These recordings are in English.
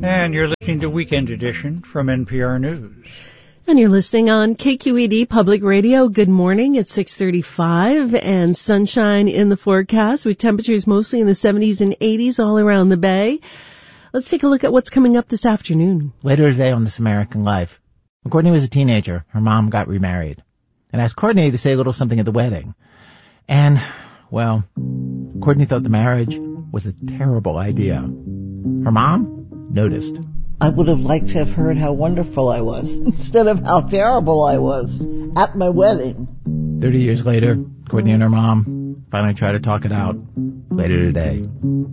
And you're listening to Weekend Edition from NPR News. And you're listening on KQED Public Radio. Good morning. It's 6:35 and sunshine in the forecast with temperatures mostly in the 70s and 80s all around the Bay. Let's take a look at what's coming up this afternoon. Later today on This American Life, when Courtney was a teenager, her mom got remarried and asked Courtney to say a little something at the wedding. And, well, Courtney thought the marriage was a terrible idea. Her mom noticed. I would have liked to have heard how wonderful I was instead of how terrible I was at my wedding. 30 years later, Courtney and her mom finally tried to talk it out later today.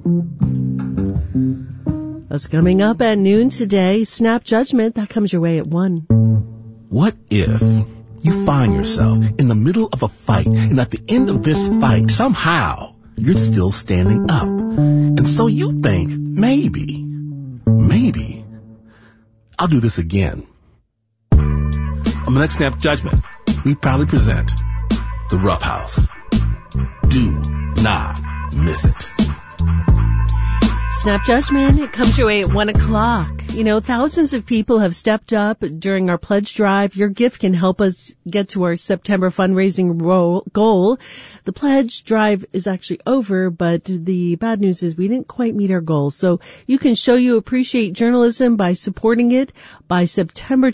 That's coming up at noon today. Snap Judgment, that comes your way at 1. What if you find yourself in the middle of a fight, and at the end of this fight, somehow, you're still standing up? And so you think, maybe, I'll do this again. On the next Snap Judgment, we proudly present The Rough House. Do not miss it. Snap Judgment, it comes your way at 1 o'clock. You know, thousands of people have stepped up during our pledge drive. Your gift can help us get to our September fundraising goal. The pledge drive is actually over, but the bad news is we didn't quite meet our goal. So you can show you appreciate journalism by supporting it by September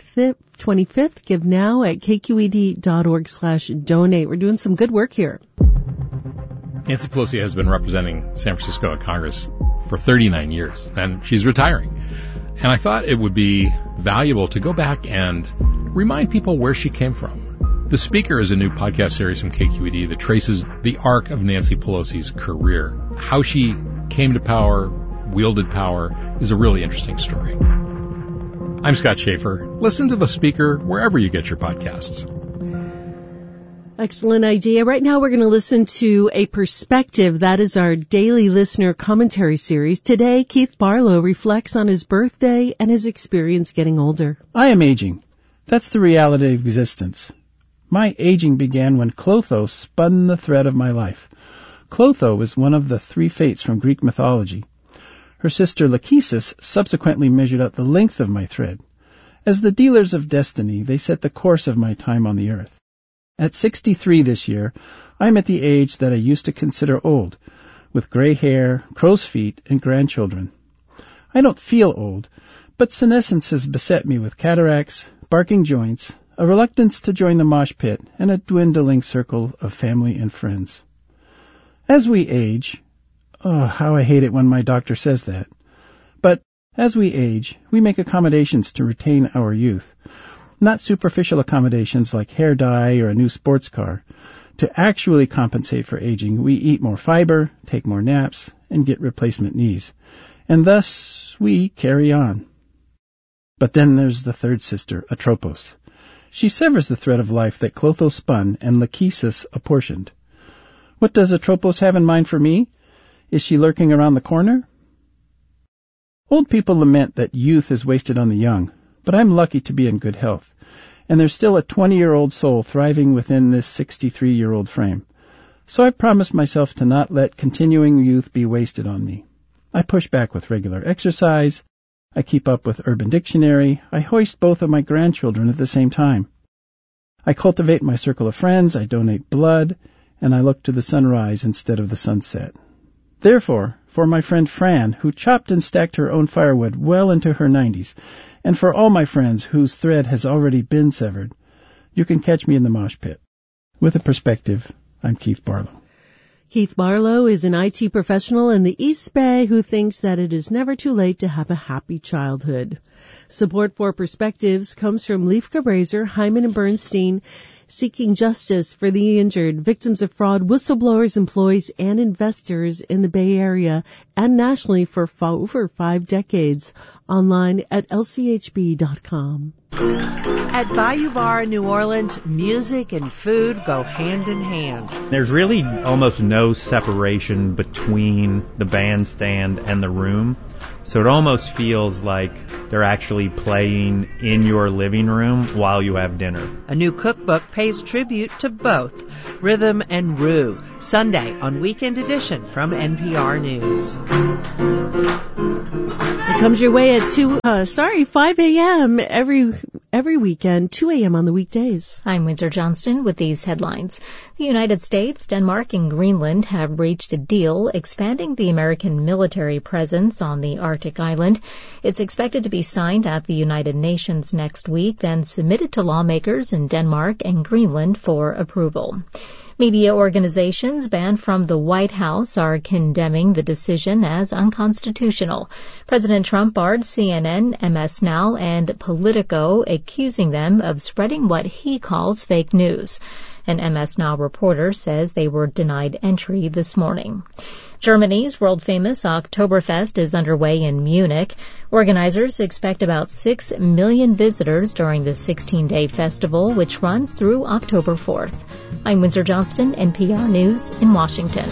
25th. Give now at kqed.org/donate. We're doing some good work here. Nancy Pelosi has been representing San Francisco in Congress for 39 years, and she's retiring. And I thought it would be valuable to go back and remind people where she came from. The Speaker is a new podcast series from KQED that traces the arc of Nancy Pelosi's career. How she came to power, wielded power, is a really interesting story. I'm Scott Schaefer. Listen to The Speaker wherever you get your podcasts. Excellent idea. Right now we're going to listen to A Perspective. That is our daily listener commentary series. Today, Keith Barlow reflects on his birthday and his experience getting older. I am aging. That's the reality of existence. My aging began when Clotho spun the thread of my life. Clotho is one of the 3 fates from Greek mythology. Her sister Lachesis subsequently measured out the length of my thread. As the dealers of destiny, they set the course of my time on the earth. At 63 this year, I'm at the age that I used to consider old, with gray hair, crow's feet, and grandchildren. I don't feel old, but senescence has beset me with cataracts, barking joints, a reluctance to join the mosh pit, and a dwindling circle of family and friends. As we age, oh, how I hate it when my doctor says that, but as we age, we make accommodations to retain our youth. Not superficial accommodations like hair dye or a new sports car. To actually compensate for aging, we eat more fiber, take more naps, and get replacement knees. And thus, we carry on. But then there's the third sister, Atropos. She severs the thread of life that Clotho spun and Lachesis apportioned. What does Atropos have in mind for me? Is she lurking around the corner? Old people lament that youth is wasted on the young, but I'm lucky to be in good health. And there's still a 20-year-old soul thriving within this 63-year-old frame. So I've promised myself to not let continuing youth be wasted on me. I push back with regular exercise. I keep up with Urban Dictionary. I hoist both of my grandchildren at the same time. I cultivate my circle of friends. I donate blood. And I look to the sunrise instead of the sunset. Therefore, for my friend Fran, who chopped and stacked her own firewood well into her 90s, and for all my friends whose thread has already been severed, you can catch me in the mosh pit. With A Perspective, I'm Keith Barlow. Keith Barlow is an IT professional in the East Bay who thinks that it is never too late to have a happy childhood. Support for Perspectives comes from Leif Cabraser, Hyman and Bernstein, seeking justice for the injured, victims of fraud, whistleblowers, employees, and investors in the Bay Area and nationally for over 5 decades. Online at lchb.com. At Bayou Bar in New Orleans, music and food go hand in hand. There's really almost no separation between the bandstand and the room. So it almost feels like they're actually playing in your living room while you have dinner. A new cookbook pays tribute to both Rhythm and Rue, Sunday on Weekend Edition from NPR News. It comes your way at 5 a.m. every weekend, 2 a.m. on the weekdays. I'm Windsor Johnston with these headlines. The United States, Denmark, and Greenland have reached a deal expanding the American military presence on the Arctic island. It's expected to be signed at the United Nations next week, then submitted to lawmakers in Denmark and Greenland for approval. Media organizations banned from the White House are condemning the decision as unconstitutional. President Trump barred CNN, MS Now, and Politico, accusing them of spreading what he calls fake news. An MS Now reporter says they were denied entry this morning. Germany's world-famous Oktoberfest is underway in Munich. Organizers expect about 6 million visitors during the 16-day festival, which runs through October 4th. I'm Windsor Johnston, NPR News in Washington.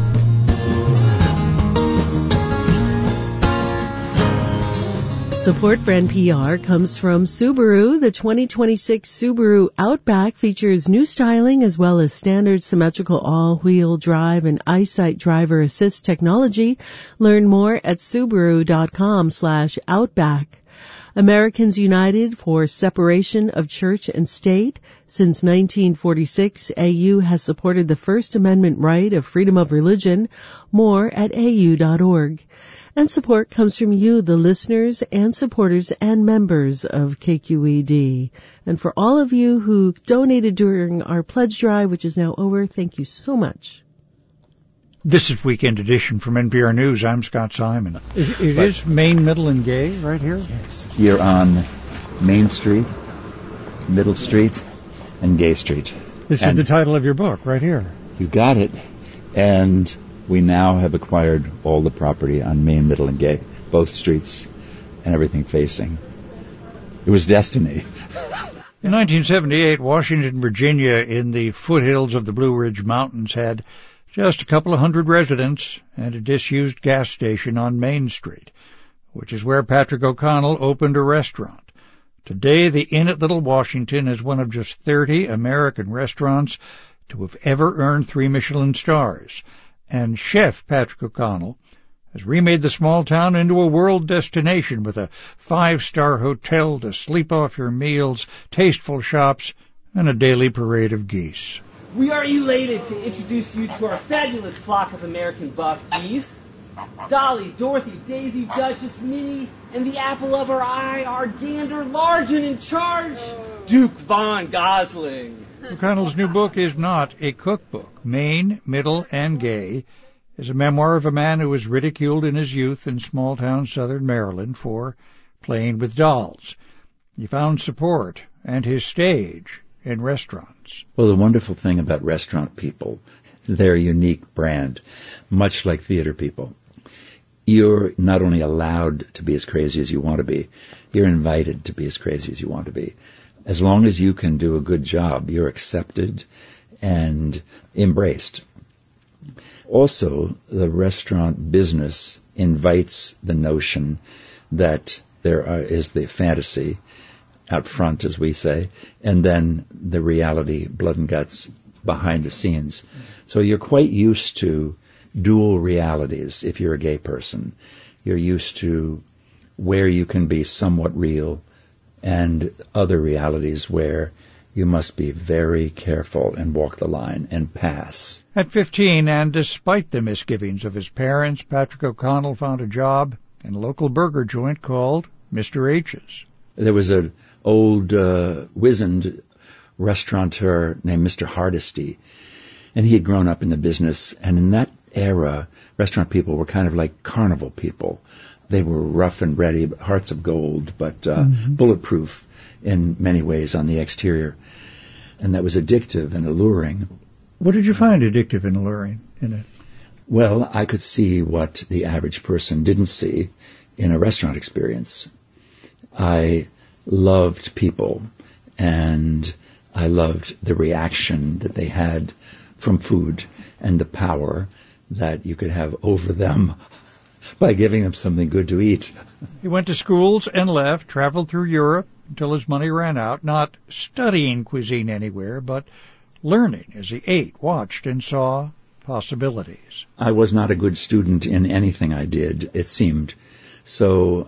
Support for NPR comes from Subaru. The 2026 Subaru Outback features new styling as well as standard symmetrical all-wheel drive and EyeSight driver assist technology. Learn more at Subaru.com/Outback. Americans United for Separation of Church and State. Since 1946, AU has supported the First Amendment right of freedom of religion. More at AU.org. And support comes from you, the listeners and supporters and members of KQED. And for all of you who donated during our pledge drive, which is now over, thank you so much. This is Weekend Edition from NPR News. I'm Scott Simon. It is Main, Middle, and Gay right here? Yes. You're on Main Street, Middle Street, and Gay Street. This is the title of your book right here. You got it. And we now have acquired all the property on Main, Middle, and Gay, both streets and everything facing. It was destiny. In 1978, Washington, Virginia, in the foothills of the Blue Ridge Mountains, had just a couple of hundred residents and a disused gas station on Main Street, which is where Patrick O'Connell opened a restaurant. Today, the Inn at Little Washington is one of just 30 American restaurants to have ever earned 3 Michelin stars. And Chef Patrick O'Connell has remade the small town into a world destination with a 5-star hotel to sleep off your meals, tasteful shops, and a daily parade of geese. We are elated to introduce you to our fabulous flock of American buff geese. Dolly, Dorothy, Daisy, Duchess, Minnie, and the apple of our eye, our gander, large and in charge, Duke Von Gosling. O'Connell's new book is not a cookbook. Main, Middle, and Gay is a memoir of a man who was ridiculed in his youth in small-town southern Maryland for playing with dolls. He found support and his stage in restaurants. Well, the wonderful thing about restaurant people, their unique brand, much like theater people, you're not only allowed to be as crazy as you want to be, you're invited to be as crazy as you want to be. As long as you can do a good job, you're accepted and embraced. Also, the restaurant business invites the notion that there is the fantasy out front, as we say, and then the reality, blood and guts, behind the scenes. So you're quite used to dual realities if you're a gay person. You're used to where you can be somewhat real and other realities where you must be very careful and walk the line and pass. At 15, and despite the misgivings of his parents, Patrick O'Connell found a job in a local burger joint called Mr. H's. There was an old, wizened restaurateur named Mr. Hardesty, and he had grown up in the business, and in that era, restaurant people were kind of like carnival people. They were rough and ready, hearts of gold, but bulletproof in many ways on the exterior. And that was addictive and alluring. What did you find addictive and alluring in it? Well, I could see what the average person didn't see in a restaurant experience. I loved people, and I loved the reaction that they had from food and the power that you could have over them by giving them something good to eat. He went to schools and left, traveled through Europe until his money ran out, not studying cuisine anywhere, but learning as he ate, watched, and saw possibilities. I was not a good student in anything I did, it seemed. So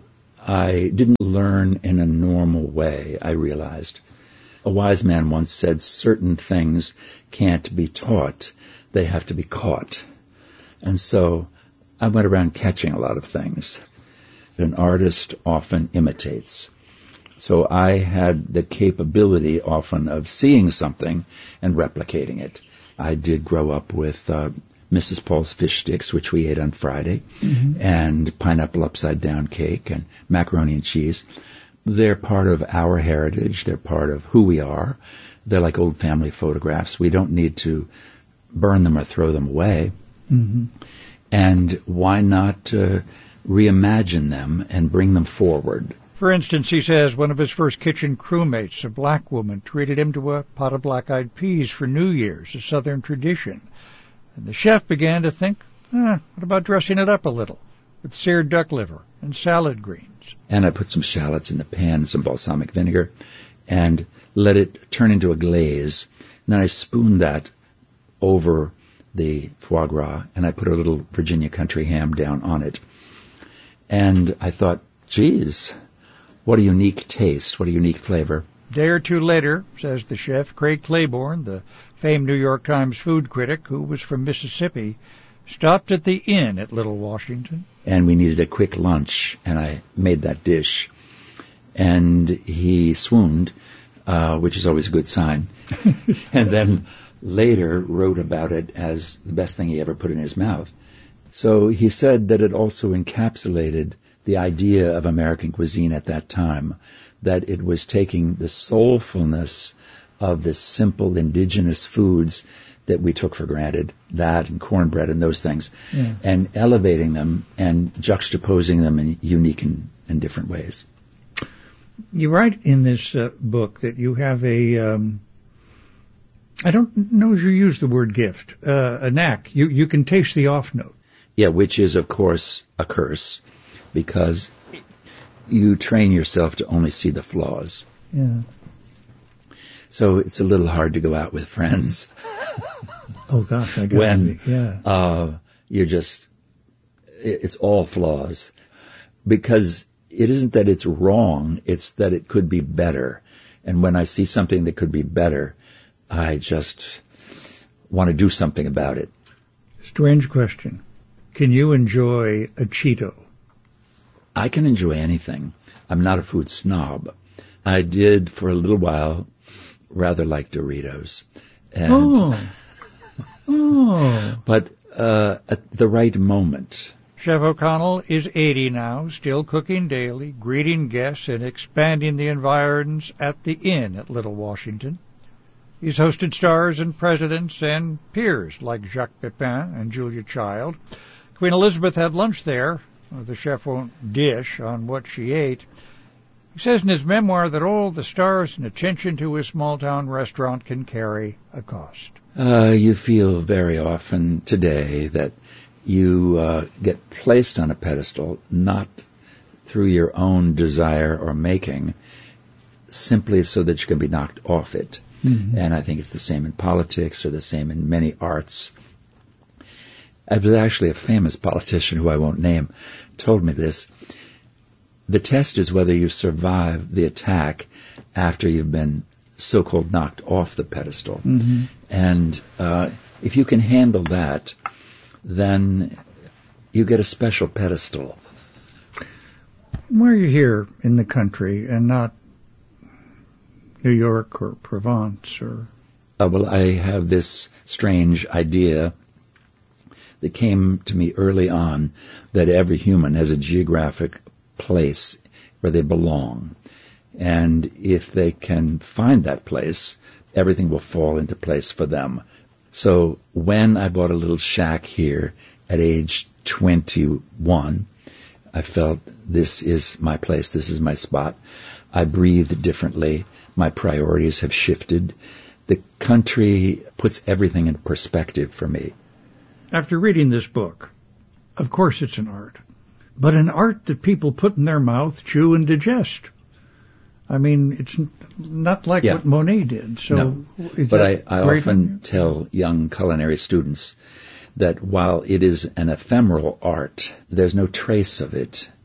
I didn't learn in a normal way, I realized. A wise man once said certain things can't be taught, they have to be caught. And so I went around catching a lot of things. An artist often imitates. So I had the capability often of seeing something and replicating it. I did grow up with Mrs. Paul's fish sticks, which we ate on Friday, and pineapple upside down cake and macaroni and cheese. They're part of our heritage. They're part of who we are. They're like old family photographs. We don't need to burn them or throw them away. And why not reimagine them and bring them forward? For instance, he says one of his first kitchen crewmates, a black woman, treated him to a pot of black-eyed peas for New Year's, a Southern tradition. And the chef began to think, what about dressing it up a little with seared duck liver and salad greens? And I put some shallots in the pan, some balsamic vinegar, and let it turn into a glaze. And then I spooned that over the foie gras, and I put a little Virginia country ham down on it. And I thought, geez, what a unique taste, what a unique flavor. A day or two later, says the chef, Craig Claiborne, the famed New York Times food critic who was from Mississippi, stopped at the inn at Little Washington. And we needed a quick lunch, and I made that dish. And he swooned, which is always a good sign. And then later wrote about it as the best thing he ever put in his mouth. So he said that it also encapsulated the idea of American cuisine at that time, that it was taking the soulfulness of the simple indigenous foods that we took for granted, that and cornbread and those things, and elevating them and juxtaposing them in unique and different ways. You write in this book that you have a, I don't know if you use the word gift, a knack. You can taste the off note. Yeah, which is, of course, a curse, because you train yourself to only see the flaws. Yeah. So it's a little hard to go out with friends. Oh gosh, I got when it. You're just, it's all flaws, because it isn't that it's wrong, it's that it could be better. And when I see something that could be better, I just want to do something about it. Strange question. Can you enjoy a Cheeto? I can enjoy anything. I'm not a food snob. I did for a little while rather like Doritos. And But at the right moment. Chef O'Connell is 80 now, still cooking daily, greeting guests, and expanding the environs at the inn at Little Washington. He's hosted stars and presidents and peers like Jacques Pepin and Julia Child. Queen Elizabeth had lunch there. The chef won't dish on what she ate. He says in his memoir that all the stars and attention to his small-town restaurant can carry a cost. You feel very often today that you get placed on a pedestal not through your own desire or making, simply so that you can be knocked off it. And I think it's the same in politics or the same in many arts. I was actually a famous politician who I won't name told me this. The test is whether you survive the attack after you've been so-called knocked off the pedestal. And if you can handle that, then you get a special pedestal. Why are you here in the country and not New York or Provence or... Well, I have this strange idea that came to me early on, that every human has a geographic place where they belong. And if they can find that place, everything will fall into place for them. So when I bought a little shack here at age 21, I felt this is my place, this is my spot. I breathe differently. My priorities have shifted. The country puts everything in perspective for me. After reading this book, of course it's an art, but an art that people put in their mouth, chew, and digest. I mean, it's not like what Monet did. So, no. But I often tell young culinary students that while it is an ephemeral art, there's no trace of it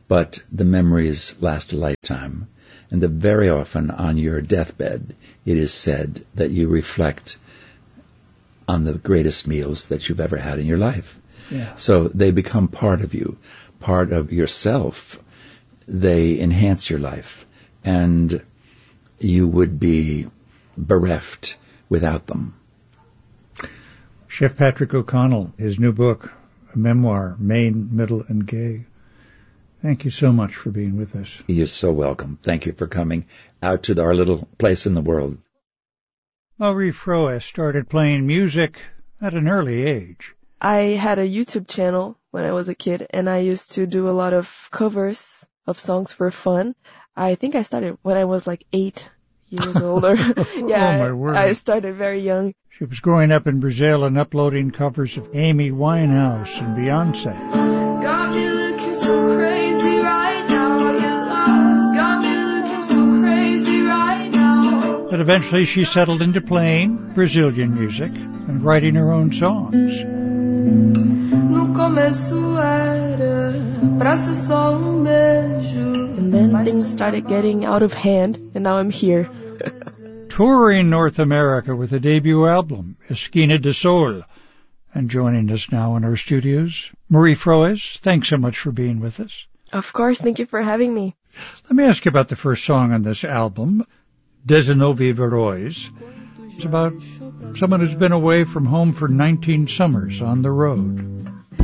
but the memories last a lifetime. And that very often on your deathbed, it is said that you reflect on the greatest meals that you've ever had in your life. Yeah. So they become part of you, part of yourself. They enhance your life, and you would be bereft without them. Chef Patrick O'Connell, his new book, a memoir, Maine, Middle, and Gay. Thank you so much for being with us. You're so welcome. Thank you for coming out to our little place in the world. Marie Froes started playing music at an early age. I had a YouTube channel when I was a kid, and I used to do a lot of covers of songs for fun. I think I started when I was like 8 years older. Yeah, Oh, my word. I started very young. She was growing up in Brazil and uploading covers of Amy Winehouse and Beyonce. Got me looking so crazy right now. Your love's got me looking so crazy right now. But eventually she settled into playing Brazilian music and writing her own songs. No começo era pra ser só beijo. And then things started getting out of hand, and now I'm here. Touring North America with a debut album, Esquina de Sol. And joining us now in our studios, Marie Froes, thanks so much for being with us. Of course, thank you for having me. Let me ask you about the first song on this album, 19 Verões. It's about someone who's been away from home for 19 summers on the road.